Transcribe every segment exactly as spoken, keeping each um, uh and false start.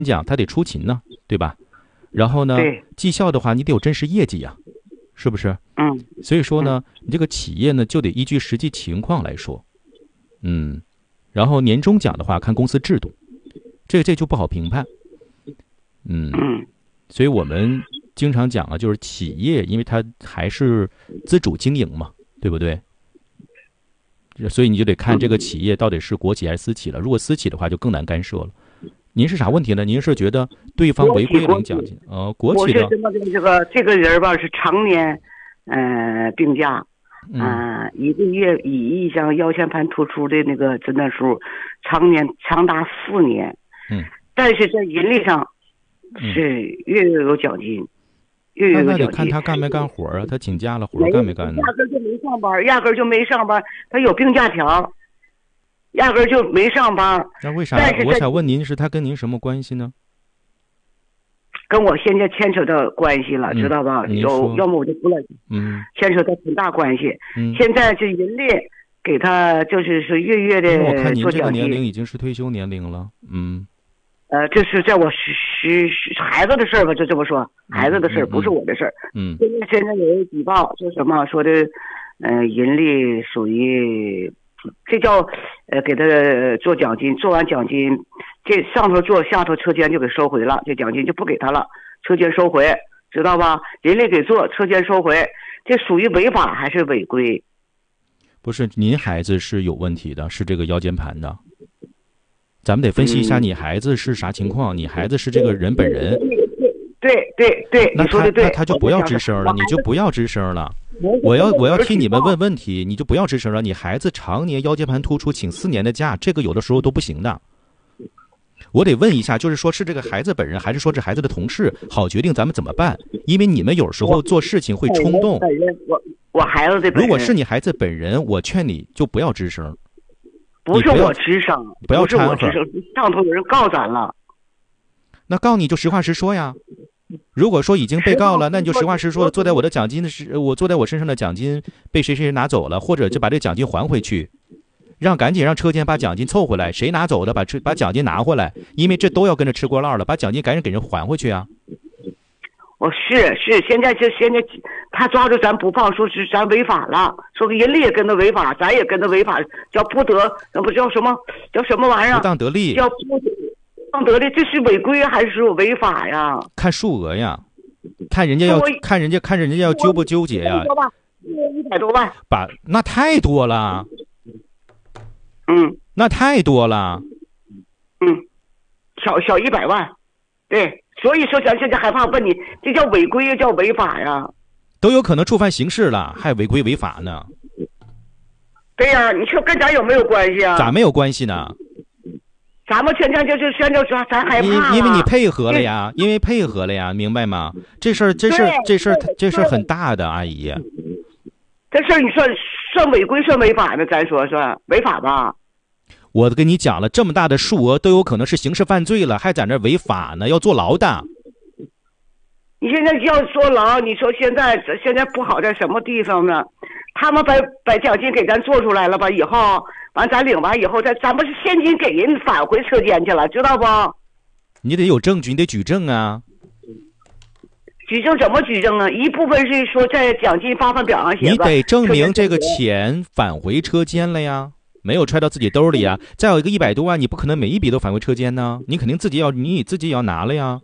讲他得出勤呢，对吧？然后呢，绩效的话你得有真实业绩呀，是不是？ 嗯。 所以说呢，你这个企业呢就得依据实际情况来说，嗯，然后年终奖的话看公司制度，这这就不好评判，嗯。 嗯。 所以我们经常讲啊，就是企业，因为它还是自主经营嘛，对不对？所以你就得看这个企业到底是国企还是私企了。如果私企的话，就更难干涉了。您是啥问题呢？您是觉得对方违规领奖金？呃，国企的。 我是这么这个这个人吧，是常年，呃，病假，嗯、呃，一个月以一项腰间盘突出的那个诊断数，常年长达四年。 嗯。 但是在盈利上，是月月有奖金，月月有奖金。 那得看他干没干活啊？他请假了，活干没干呢？ 压根就没上班，压根就没上班，他有病假条。压根就没上班。 那为啥？我想问您，是他跟您什么关系呢？ 跟我现在牵扯到关系了， 嗯、 知道吧？有，要么我就不了解。 嗯， 牵扯到很大关系。 嗯， 现在就盈利给他就是说月月的做奖金。 我看您这个年龄已经是退休年龄了。嗯。 呃，这是在我是是孩子的事儿吧，就这么说，孩子的事儿、嗯、不是我的事儿。 嗯。 现在现在有人举报说什么说的，呃，盈利属于。这叫呃给他做奖金，做完奖金，这上头做下头车间就给收回了，这奖金就不给他了，车间收回，知道吧？人力给做，车间收回，这属于违法还是违规？ 不是，您孩子是有问题的，是这个腰间盘的，咱们得分析一下你孩子是啥情况。嗯、你孩子是这个人本人。 对对对， 那他对那他就不要吱声了，你就不要吱声了。我要我要替你们问问题，你就不要吱声了。你孩子常年腰间盘突出，请四年的假，这个有的时候都不行的。我得问一下，就是说是这个孩子本人，还是说这孩子的同事，好决定咱们怎么办？因为你们有时候做事情会冲动。 我我孩子的本人， 如果是你孩子本人，我劝你就不要吱声。 不是我吱声， 不要掺和。 上头有人告咱了。 那告你就实话实说呀。如果说已经被告了，那你就实话实说了。坐在我的奖金的是我坐在我身上的奖金被谁谁拿走了，或者就把这个奖金还回去，让赶紧让车间把奖金凑回来。谁拿走的，把把奖金拿回来，因为这都要跟着吃锅烙了，把奖金赶紧给人还回去啊！ 我是是，现在就现在他抓住咱不放，说是咱违法了，说人力也跟着违法，咱也跟着违法，叫不得，那不叫什么叫什么玩意儿？ 不当得利， 叫不得。当得的，这是违规还是违法呀？ 看数额呀，看人家要看人家看人家要纠不纠结呀。 一百多万， 把那太多了。 嗯， 那太多了。 嗯，小小一百万，对，所以说咱现在害怕问你，这叫违规叫违法呀？ 都有可能触犯刑事了，还违规违法呢。 对呀，你说跟咱有没有关系啊？ 咋没有关系呢？ 咱们现在就是现在说咱害怕了， 因为你配合了呀，因为配合了呀，明白吗？这事儿，这事儿，这事儿，这事儿很大的，阿姨。 这事儿你算算违规算违法呢？咱说算违法吧？ 我跟你讲了，这么大的数额都有可能是刑事犯罪了，还在那违法呢，要坐牢的。 你现在要坐牢，你说现在现在不好在什么地方呢？他们把把奖金给咱做出来了吧？以后。完，咱领完以后，咱咱不是现金给人返回车间去了，知道不？ 你得有证据，你得举证啊。 举证怎么举证啊？一部分是说在奖金发放表上写， 你得证明这个钱返回车间了呀，没有揣到自己兜里啊。再有一个一百多万，你不可能每一笔都返回车间呢，你肯定自己要，你自己也要拿了呀。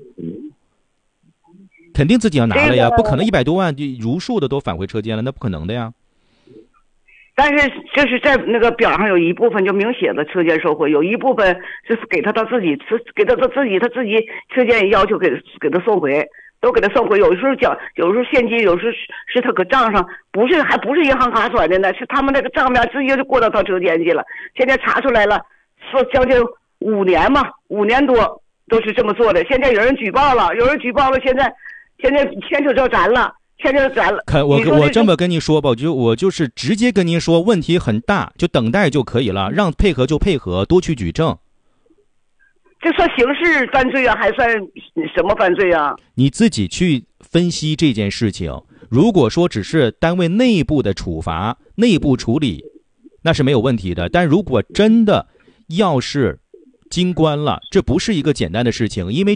肯定自己要拿了呀，不可能一百多万就如数的都返回车间了，那不可能的呀。 但是就是在那个表上有一部分就明写的车间收回，有一部分是给他他自己，给他他自己他自己车间也要求给给他送回，都给他送回。有时候讲，有时候现金，有时候是是他搁账上，不是还不是银行卡转的呢，是他们那个账面直接就过到他车间去了。现在查出来了，说将近五年嘛，五年多都是这么做的。现在有人举报了，有人举报了，现在现在牵扯到咱了。现在咱了， 看我我这么跟你说吧，我就我就是直接跟您说，问题很大，就等待就可以了，让配合就配合，多去举证。 这算刑事犯罪啊，还算什么犯罪啊？ 你自己去分析这件事情。如果说只是单位内部的处罚、内部处理，那是没有问题的。但如果真的要是京关了，这不是一个简单的事情，因为